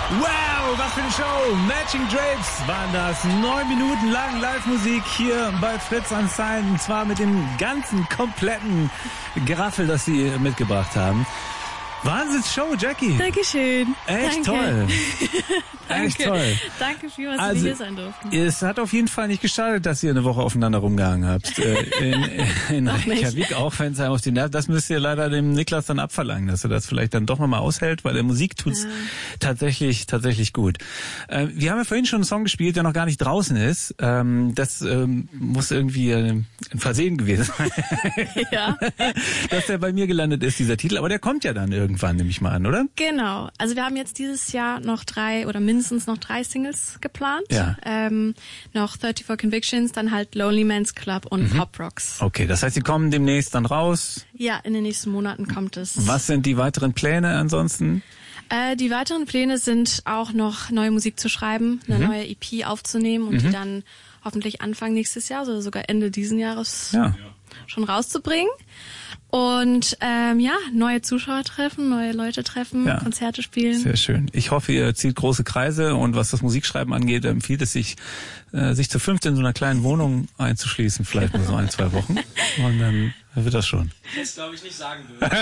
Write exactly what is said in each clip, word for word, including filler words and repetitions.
Wow, was für eine Show! Matching Drapes waren das. Neun Minuten lang Live-Musik hier bei Fritz Unsigned. Und zwar mit dem ganzen, kompletten Geraffel, das sie mitgebracht haben. Wahnsinns-Show, Jackie. Dankeschön. Echt Danke. toll. Danke. Echt toll. Danke vielmals, dass Also, wir hier sein durften. Es hat auf jeden Fall nicht geschadet, dass ihr eine Woche aufeinander rumgehangen habt. äh, in in Reykjavik, auch wenn es einem auf die Nerven. Das müsst ihr leider dem Niklas dann abverlangen, dass er das vielleicht dann doch nochmal aushält, weil der Musik tut's ja. tatsächlich tatsächlich gut. Äh, wir haben ja vorhin schon einen Song gespielt, der noch gar nicht draußen ist. Ähm, das ähm, muss irgendwie äh, ein Versehen gewesen sein. Ja. Dass der bei mir gelandet ist, dieser Titel. Aber der kommt ja dann irgendwann, nehme ich mal an, oder? Genau. Also wir haben jetzt dieses Jahr noch drei oder mindestens noch drei Singles geplant. Ja. Ähm, noch thirty-four Convictions, dann halt Lonely Man's Club und mhm. Pop Rocks. Okay, das heißt, die kommen demnächst dann raus? Ja, in den nächsten Monaten kommt es. Was sind die weiteren Pläne ansonsten? Äh, die weiteren Pläne sind auch noch neue Musik zu schreiben, eine mhm. neue E P aufzunehmen und mhm. die dann hoffentlich Anfang nächstes Jahr oder sogar Ende diesen Jahres ja. schon rauszubringen. Und ähm, ja, neue Zuschauer treffen, neue Leute treffen, ja. Konzerte spielen. Sehr schön. Ich hoffe, ihr zieht große Kreise und was das Musikschreiben angeht, empfiehlt es sich, äh, sich zu fünft in so einer kleinen Wohnung einzuschließen, vielleicht nur so ein, zwei Wochen. Und dann wird das schon. Das glaube ich nicht sagen würde.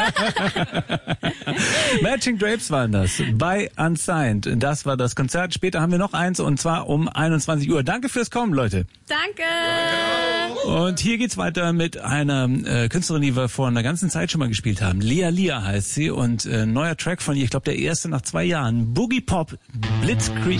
Matching Drapes waren das bei Unsigned. Das war das Konzert. Später haben wir noch eins und zwar um einundzwanzig Uhr. Danke fürs Kommen, Leute. Danke. Und hier geht's weiter mit einer äh, Künstlerin, die wir vor einer ganzen Zeit schon mal gespielt haben. Lia Lia heißt sie und äh, neuer Track von ihr, ich glaube der erste nach zwei Jahren. Boogie Pop Blitzkrieg.